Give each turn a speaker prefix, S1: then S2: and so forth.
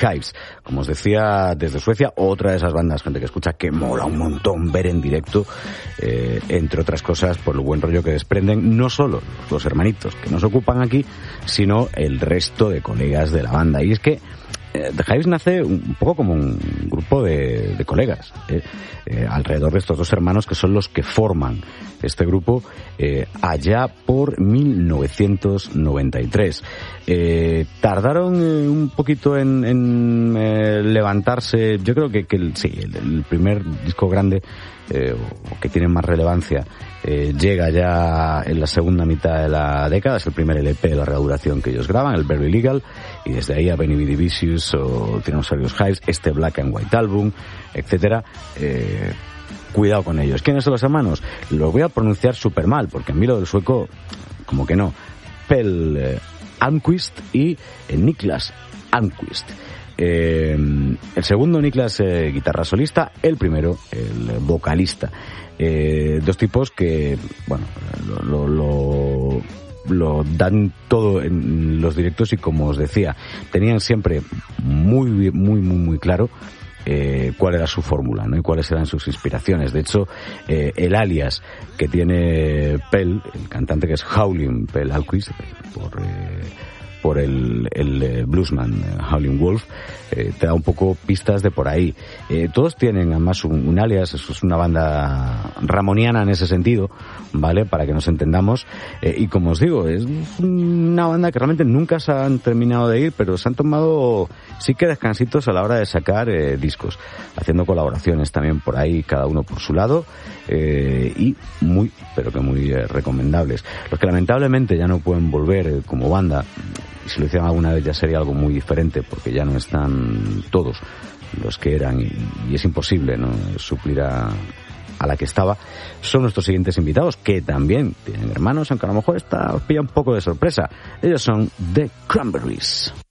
S1: Hives. Como os decía, desde Suecia, otra de esas bandas, gente que escucha, que mola un montón ver en directo, entre otras cosas por el buen rollo que desprenden no solo los dos hermanitos que nos ocupan aquí, sino el resto de colegas de la banda. Y es que The Hives nace un poco como un grupo de colegas, alrededor de estos dos hermanos que son los que forman este grupo allá por 1993. Tardaron un poquito en levantarse. Yo creo que el primer disco grande o que tiene más relevancia llega ya en la segunda mitad de la década. Es el primer LP de larga duración que ellos graban, el Very Legal, y desde ahí a Benny B. Vicious o Tyrannosaurus Hives, este Black and White Album, etcétera. Cuidado con ellos. ¿Quiénes son los hermanos? Los voy a pronunciar súper mal, porque a mí lo del sueco, como que no. Pelle Almqvist y Niklas Almqvist. El segundo, Niklas, guitarra solista, el primero, el vocalista. Dos tipos que, bueno, lo dan todo en los directos, y como os decía, tenían siempre muy claro cuál era su fórmula, ¿no? Y cuáles eran sus inspiraciones. De hecho, el alias que tiene Pelle, el cantante, que es Howlin' Pelle Almqvist, por el bluesman Howlin' Wolf, te da un poco pistas de por ahí. Todos tienen además un alias. Eso es una banda ramoniana en ese sentido, ¿vale? Para que nos entendamos. Y como os digo, es una banda que realmente nunca se han terminado de ir, pero se han tomado sí que descansitos a la hora de sacar discos, haciendo colaboraciones también por ahí, cada uno por su lado, y muy recomendables. Los que lamentablemente ya no pueden volver como banda, y si lo hicieran alguna vez ya sería algo muy diferente, porque ya no están todos los que eran, y es imposible, ¿no?, suplir a la que estaba. Son nuestros siguientes invitados, que también tienen hermanos, aunque a lo mejor os pilla un poco de sorpresa. Ellos son The Cranberries.